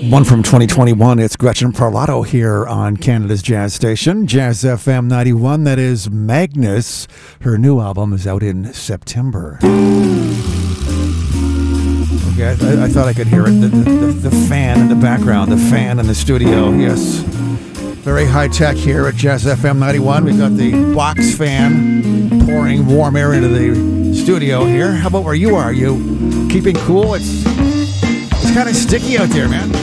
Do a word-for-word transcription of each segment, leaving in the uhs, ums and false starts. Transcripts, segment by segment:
One from twenty twenty-one, it's Gretchen Parlato here on Canada's Jazz Station, Jazz F M ninety-one. That is Magnus. Her new album is out in September. Okay, I, th- I thought I could hear it. The, the, the fan in the background, the fan in the studio, yes. Very high tech here at Jazz F M ninety-one. We've got the box fan pouring warm air into the studio here. How about where you are? Are you keeping cool? It's it's kind of sticky out there, man.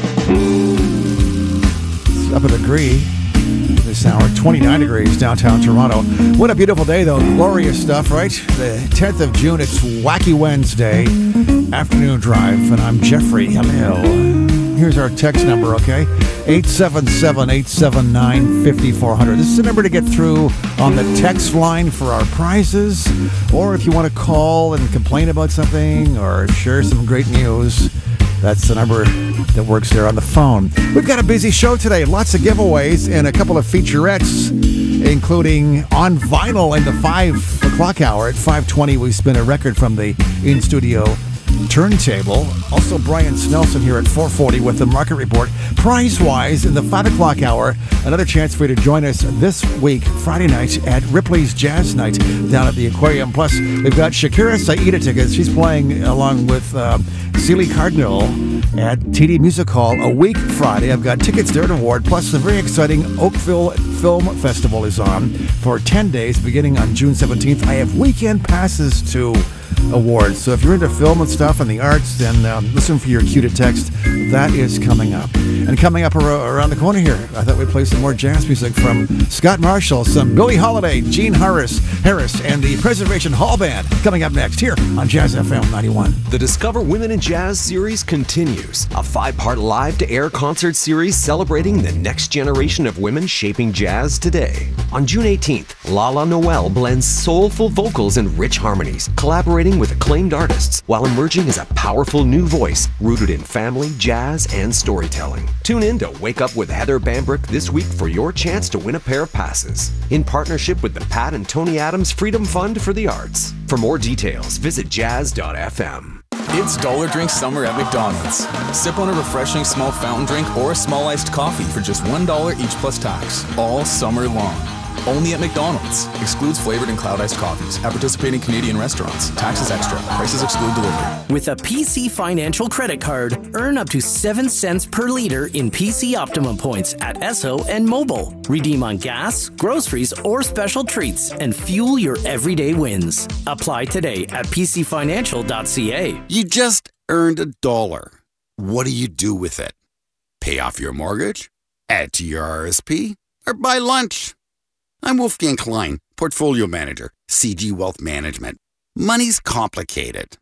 It's up a degree this hour. twenty-nine degrees downtown Toronto. What a beautiful day, though. Glorious stuff, right? The tenth of June. It's Wacky Wednesday afternoon drive, and I'm Jeffrey. Hello. Here's our text number, okay? eight seven seven, eight seven nine, five four zero zero. This is the number to get through on the text line for our prizes. Or if you want to call and complain about something or share some great news, that's the number that works there on the phone. We've got a busy show today. Lots of giveaways and a couple of featurettes, including on vinyl in the five o'clock hour. At five twenty, we spin a record from the in-studio turntable. Also, Brian Snelson here at four forty with the market report. Prize-wise, in the five o'clock hour, another chance for you to join us this week, Friday night, at Ripley's Jazz Night down at the Aquarium. Plus, we've got Shakira Saida tickets. She's playing along with uh, Celie Cardinal at T D Music Hall a week Friday. I've got tickets there to award. Plus, the very exciting Oakville Film Festival is on for ten days, beginning on June seventeenth. I have weekend passes to award. So if you're into film and stuff and the arts, then um, listen for your cue to text. That is coming up. And coming up ar- around the corner here, I thought we'd play some more jazz music from Scott Marshall, some Billie Holiday, Gene Harris, Harris, and the Preservation Hall Band. Coming up next here on Jazz F M ninety-one. The Discover Women in Jazz series continues. A five-part live-to-air concert series celebrating the next generation of women shaping jazz today. On June eighteenth, Lala Noel blends soulful vocals and rich harmonies, collaborating with acclaimed artists while emerging as a powerful new voice rooted in family, jazz, and storytelling. Tune in to Wake Up with Heather Bambrick this week for your chance to win a pair of passes in partnership with the Pat and Tony Adams Freedom Fund for the Arts. For more details, visit jazz dot f m. It's Dollar Drink Summer at McDonald's. Sip on a refreshing small fountain drink or a small iced coffee for just one dollar each plus tax, all summer long. Only at McDonald's. Excludes flavored and cloud iced coffees. At participating Canadian restaurants. Taxes extra. Prices exclude delivery. With a P C Financial credit card, earn up to seven cents per liter in P C Optimum points at Esso and Mobile. Redeem on gas, groceries, or special treats and fuel your everyday wins. Apply today at p c financial dot c a. You just earned a dollar. What do you do with it? Pay off your mortgage? Add to your R S P? Or buy lunch? I'm Wolfgang Klein, Portfolio Manager, C G Wealth Management. Money's complicated.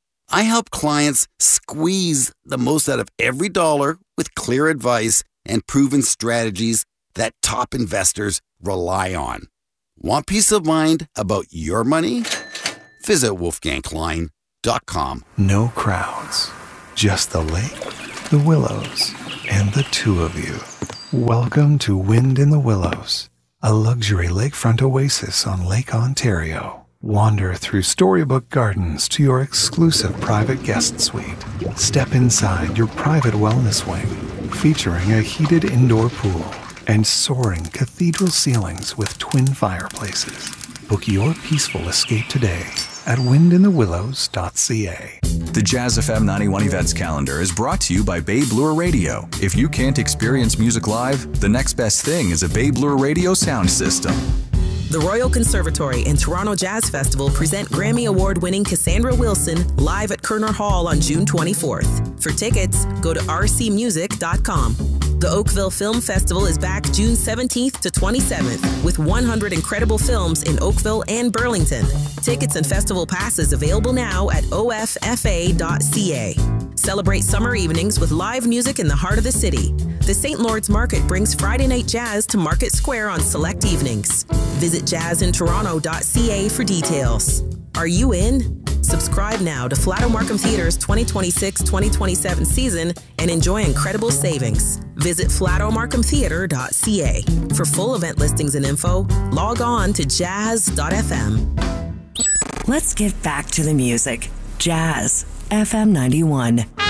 I help clients squeeze the most out of every dollar with clear advice and proven strategies that top investors rely on. Want peace of mind about your money? Visit wolfgang klein dot com. No crowds, just the lake, the willows, and the two of you. Welcome to Wind in the Willows, a luxury lakefront oasis on Lake Ontario. Wander through storybook gardens to your exclusive private guest suite. Step inside your private wellness wing, featuring a heated indoor pool and soaring cathedral ceilings with twin fireplaces. Book your peaceful escape today at wind in the willows dot c a. The Jazz F M ninety-one events calendar is brought to you by Babe Lure Radio. If you can't experience music live, the next best thing is a Babe Lure Radio sound system. The Royal Conservatory and Toronto Jazz Festival present Grammy Award-winning Cassandra Wilson live at Kerner Hall on June twenty-fourth. For tickets, go to r c music dot com. The Oakville Film Festival is back June seventeenth to twenty-seventh with one hundred incredible films in Oakville and Burlington. Tickets and festival passes available now at o f f a dot c a. Celebrate summer evenings with live music in the heart of the city. The Saint Lord's Market brings Friday night jazz to Market Square on select evenings. Visit jazz in toronto dot c a for details. Are you in? Subscribe now to Flato Markham Theatre's twenty twenty-six twenty twenty-seven season and enjoy incredible savings. Visit flato markham theatre dot c a. For full event listings and info, log on to jazz dot f m. Let's get back to the music. Jazz F M ninety-one.